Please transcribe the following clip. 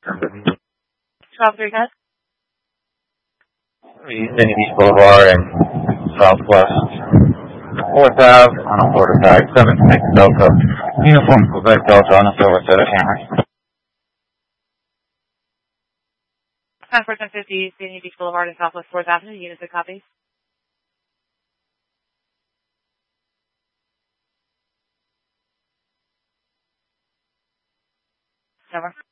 12-3 guys. East Boulevard and Southwest 4th Ave on a border tag 76 Delta. Uniform Quebec Delta on a silver set of Camry. Transport 1050, Sandy Beach Boulevard and Southwest 4th Avenue. Units of copy. Over.